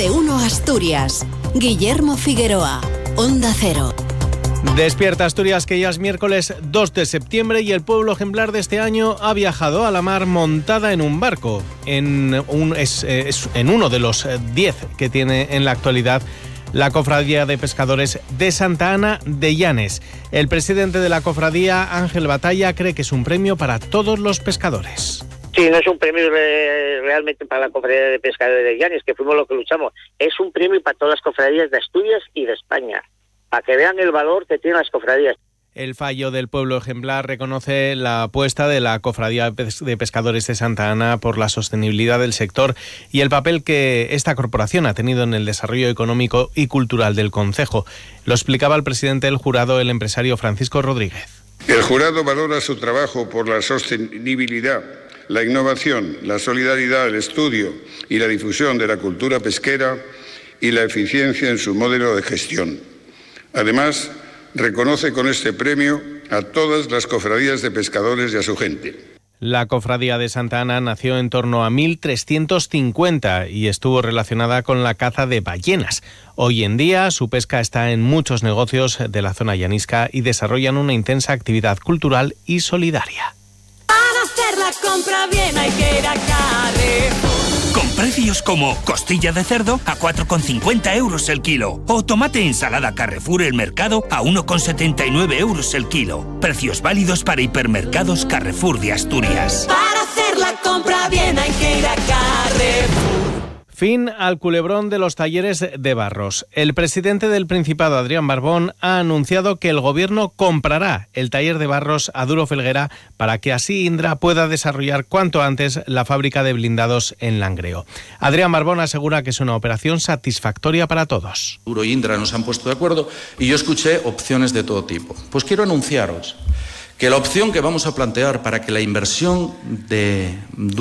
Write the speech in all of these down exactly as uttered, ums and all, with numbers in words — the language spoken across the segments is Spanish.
de uno Asturias. Guillermo Figueroa, Onda Cero. Despierta Asturias, que ya es miércoles dos de septiembre y el pueblo ejemplar de este año ha viajado a la mar montada en un barco. En, un, es, es, en uno de los diez que tiene en la actualidad la Cofradía de Pescadores de Santa Ana de Llanes. El presidente de la cofradía, Ángel Batalla, cree que es un premio para todos los pescadores. Sí, no es un premio re, realmente para la Cofradía de Pescadores de Llanes, que fuimos los que luchamos. Es un premio para todas las cofradías de Asturias y de España, para que vean el valor que tienen las cofradías. El fallo del pueblo ejemplar reconoce la apuesta de la Cofradía de Pescadores de Santa Ana por la sostenibilidad del sector y el papel que esta corporación ha tenido en el desarrollo económico y cultural del concejo. Lo explicaba el presidente del jurado, el empresario Francisco Rodríguez. El jurado valora su trabajo por la sostenibilidad, la innovación, la solidaridad, el estudio y la difusión de la cultura pesquera y la eficiencia en su modelo de gestión. Además, reconoce con este premio a todas las cofradías de pescadores y a su gente. La Cofradía de Santa Ana nació en torno a mil trescientos cincuenta y estuvo relacionada con la caza de ballenas. Hoy en día su pesca está en muchos negocios de la zona llanisca y desarrollan una intensa actividad cultural y solidaria. Para hacer la compra bien hay que ir a Carrefour. Con precios como costilla de cerdo a cuatro con cincuenta euros el kilo o tomate ensalada Carrefour El Mercado a uno con setenta y nueve euros el kilo. Precios válidos para hipermercados Carrefour de Asturias. Para hacer la compra bien hay que ir a Carrefour. Fin al culebrón de los talleres de barros. El presidente del Principado, Adrián Barbón, ha anunciado que el gobierno comprará el taller de barros a Duro Felguera para que así Indra pueda desarrollar cuanto antes la fábrica de blindados en Langreo. Adrián Barbón asegura que es una operación satisfactoria para todos. Duro y Indra nos han puesto de acuerdo y yo escuché opciones de todo tipo. Pues quiero anunciaros que la opción que vamos a plantear para que la inversión de,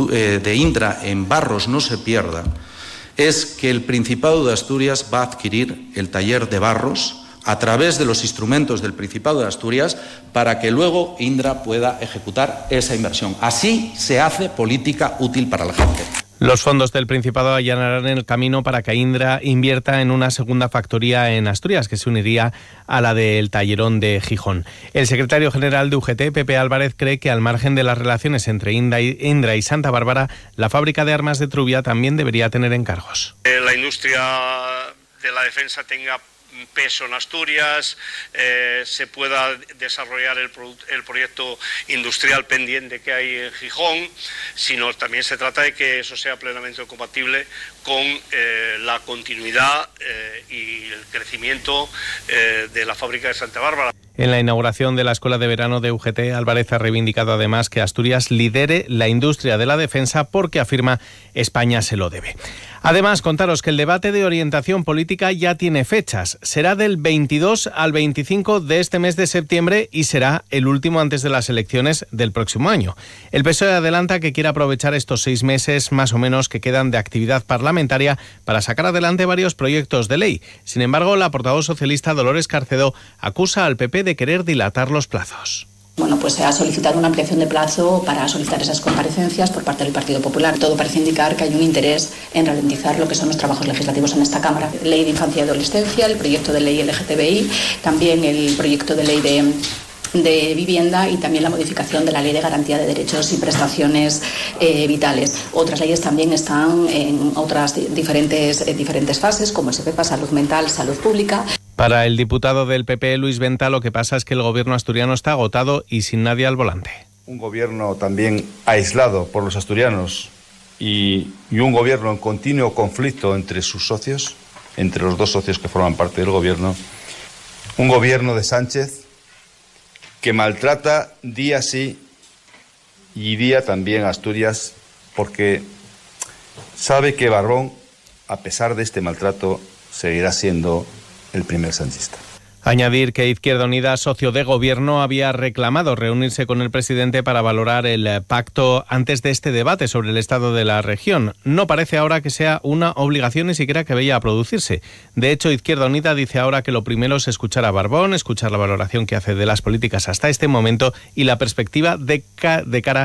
de Indra en barros no se pierda es que el Principado de Asturias va a adquirir el taller de barros a través de los instrumentos del Principado de Asturias para que luego Indra pueda ejecutar esa inversión. Así se hace política útil para la gente. Los fondos del Principado allanarán el camino para que Indra invierta en una segunda factoría en Asturias, que se uniría a la del Tallerón de Gijón. El secretario general de U G T, Pepe Álvarez, cree que al margen de las relaciones entre Indra y Santa Bárbara, la fábrica de armas de Trubia también debería tener encargos. La industria de la defensa tenga peso en Asturias, eh, se pueda desarrollar el, pro, el proyecto industrial pendiente que hay en Gijón, sino también se trata de que eso sea plenamente compatible con eh, la continuidad eh, y el crecimiento eh, de la fábrica de Santa Bárbara. En la inauguración de la Escuela de Verano de U G T, Álvarez ha reivindicado además que Asturias lidere la industria de la defensa porque, afirma, España se lo debe. Además, contaros que el debate de orientación política ya tiene fechas. Será del veintidós al veinticinco de este mes de septiembre y será el último antes de las elecciones del próximo año. El P S O E adelanta que quiere aprovechar estos seis meses más o menos que quedan de actividad parlamentaria para sacar adelante varios proyectos de ley. Sin embargo, la portavoz socialista Dolores Carcedo acusa al P P de querer dilatar los plazos. Bueno, pues se ha solicitado una ampliación de plazo para solicitar esas comparecencias por parte del Partido Popular. Todo parece indicar que hay un interés en ralentizar lo que son los trabajos legislativos en esta Cámara. Ley de Infancia y Adolescencia, el proyecto de ley L G T B I, también el proyecto de ley de... de vivienda y también la modificación de la Ley de Garantía de Derechos y Prestaciones eh, Vitales. Otras leyes también están en otras diferentes, eh, diferentes fases, como el SEPEPA, Salud Mental, Salud Pública. Para el diputado del P P, Luis Venta, lo que pasa es que el gobierno asturiano está agotado y sin nadie al volante. Un gobierno también aislado por los asturianos y, y un gobierno en continuo conflicto entre sus socios, entre los dos socios que forman parte del gobierno. Un gobierno de Sánchez que maltrata día sí y día también a Asturias porque sabe que Barbón, a pesar de este maltrato, seguirá siendo el primer sanchista. Añadir que Izquierda Unida, socio de gobierno, había reclamado reunirse con el presidente para valorar el pacto antes de este debate sobre el estado de la región. No parece ahora que sea una obligación ni siquiera que vaya a producirse. De hecho, Izquierda Unida dice ahora que lo primero es escuchar a Barbón, escuchar la valoración que hace de las políticas hasta este momento y la perspectiva de, ca- de cara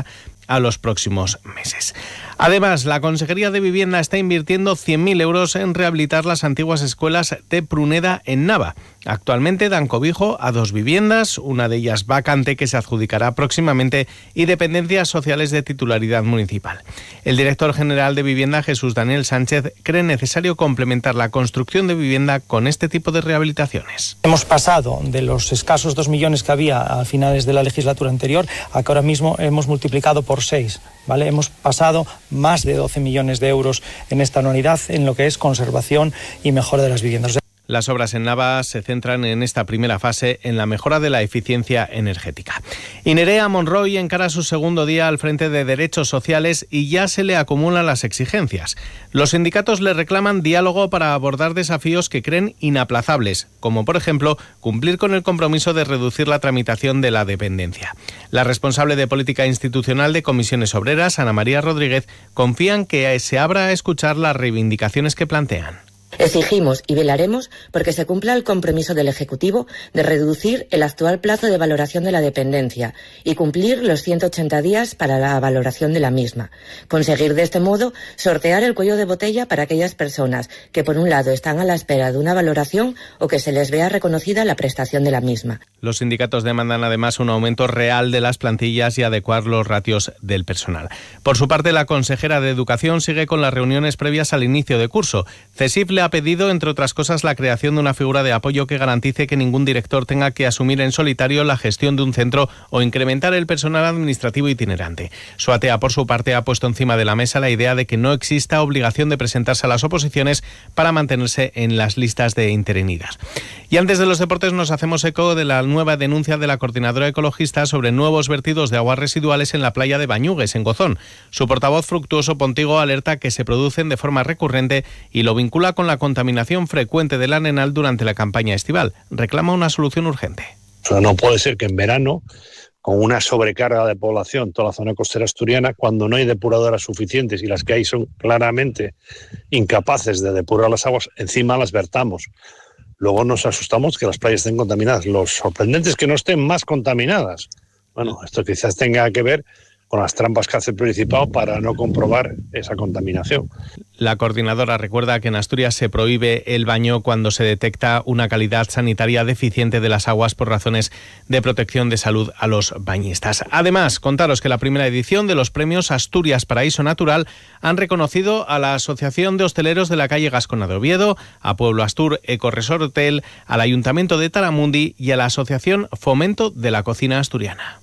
a los próximos meses. Además, la Consejería de Vivienda está invirtiendo cien mil euros en rehabilitar las antiguas escuelas de Pruneda en Nava. Actualmente dan cobijo a dos viviendas, una de ellas vacante que se adjudicará próximamente, y dependencias sociales de titularidad municipal. El director general de Vivienda, Jesús Daniel Sánchez, cree necesario complementar la construcción de vivienda con este tipo de rehabilitaciones. Hemos pasado de los escasos dos millones que había a finales de la legislatura anterior a que ahora mismo hemos multiplicado por seis. ¿Vale? Hemos pasado más de doce millones de euros en esta anualidad en lo que es conservación y mejora de las viviendas. Las obras en Nava se centran en esta primera fase en la mejora de la eficiencia energética. Y Nerea Monroy encara su segundo día al frente de Derechos Sociales y ya se le acumulan las exigencias. Los sindicatos le reclaman diálogo para abordar desafíos que creen inaplazables, como por ejemplo cumplir con el compromiso de reducir la tramitación de la dependencia. La responsable de Política Institucional de Comisiones Obreras, Ana María Rodríguez, confía en que se abra a escuchar las reivindicaciones que plantean. Exigimos y velaremos porque se cumpla el compromiso del Ejecutivo de reducir el actual plazo de valoración de la dependencia y cumplir los ciento ochenta días para la valoración de la misma. Conseguir de este modo sortear el cuello de botella para aquellas personas que por un lado están a la espera de una valoración o que se les vea reconocida la prestación de la misma. Los sindicatos demandan además un aumento real de las plantillas y adecuar los ratios del personal. Por su parte, la consejera de Educación sigue con las reuniones previas al inicio de curso. CESIF le ha pedido, entre otras cosas, la creación de una figura de apoyo que garantice que ningún director tenga que asumir en solitario la gestión de un centro o incrementar el personal administrativo itinerante. Suatea, por su parte, ha puesto encima de la mesa la idea de que no exista obligación de presentarse a las oposiciones para mantenerse en las listas de interinidad. Y antes de los deportes nos hacemos eco de la nueva denuncia de la coordinadora ecologista sobre nuevos vertidos de aguas residuales en la playa de Bañugues, en Gozón. Su portavoz, Fructuoso Pontigo, alerta que se producen de forma recurrente y lo vincula con la contaminación frecuente del Arenal durante la campaña estival. Reclama una solución urgente. O sea, no puede ser que en verano, con una sobrecarga de población, toda la zona costera asturiana, cuando no hay depuradoras suficientes y las que hay son claramente incapaces de depurar las aguas, encima las vertamos. Luego nos asustamos que las playas estén contaminadas. Lo sorprendente es que no estén más contaminadas. Bueno, esto quizás tenga que ver con las trampas que hace el Principado para no comprobar esa contaminación. La coordinadora recuerda que en Asturias se prohíbe el baño cuando se detecta una calidad sanitaria deficiente de las aguas por razones de protección de salud a los bañistas. Además, contaros que la primera edición de los premios Asturias Paraíso Natural han reconocido a la Asociación de Hosteleros de la calle Gascona de Oviedo, a Pueblo Astur Eco Resort Hotel, al Ayuntamiento de Taramundi y a la Asociación Fomento de la Cocina Asturiana.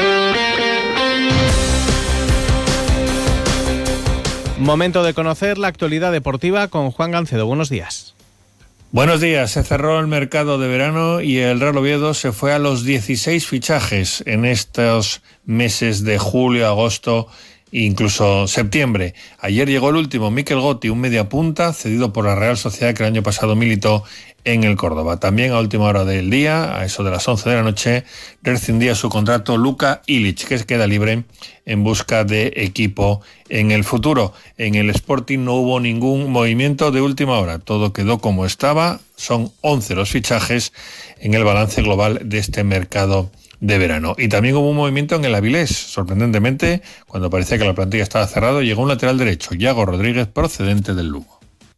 Momento de conocer la actualidad deportiva con Juan Gancedo. Buenos días. Buenos días. Se cerró el mercado de verano y el Real Oviedo se fue a los dieciséis fichajes en estos meses de julio, agosto e incluso septiembre. Ayer llegó el último, Mikel Gotti, un mediapunta cedido por la Real Sociedad que el año pasado militó en el Córdoba. También a última hora del día, a eso de las once de la noche, rescindía su contrato Luka Ilić, que se queda libre en busca de equipo en el futuro. En el Sporting no hubo ningún movimiento de última hora, todo quedó como estaba. Son once los fichajes en el balance global de este mercado de verano. Y también hubo un movimiento en el Avilés. Sorprendentemente, cuando parecía que la plantilla estaba cerrada, llegó un lateral derecho, Yago Rodríguez, procedente del Lugo.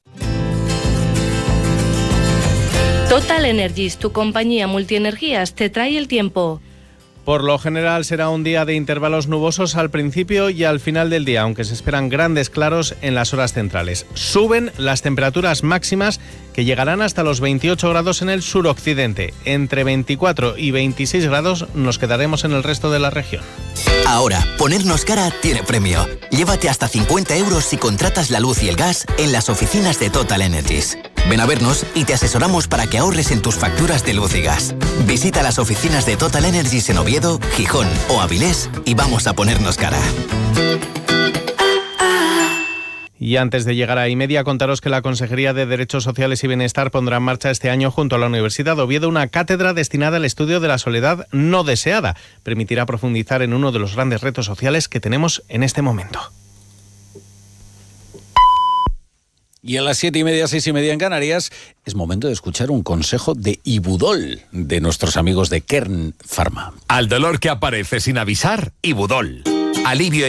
Total Energies, tu compañía multienergías, te trae el tiempo. Por lo general será un día de intervalos nubosos al principio y al final del día, aunque se esperan grandes claros en las horas centrales. Suben las temperaturas máximas que llegarán hasta los veintiocho grados en el suroccidente. Entre veinticuatro y veintiséis grados nos quedaremos en el resto de la región. Ahora, ponernos cara tiene premio. Llévate hasta cincuenta euros si contratas la luz y el gas en las oficinas de Total Energies. Ven a vernos y te asesoramos para que ahorres en tus facturas de luz y gas. Visita las oficinas de Total Energies en Oviedo, Gijón o Avilés y vamos a ponernos cara. Y antes de llegar a y media, contaros que la Consejería de Derechos Sociales y Bienestar pondrá en marcha este año junto a la Universidad de Oviedo una cátedra destinada al estudio de la soledad no deseada. Permitirá profundizar en uno de los grandes retos sociales que tenemos en este momento. Y a las siete y media, seis y media en Canarias, es momento de escuchar un consejo de Ibudol, de nuestros amigos de Kern Pharma. Al dolor que aparece sin avisar, Ibudol. Alivio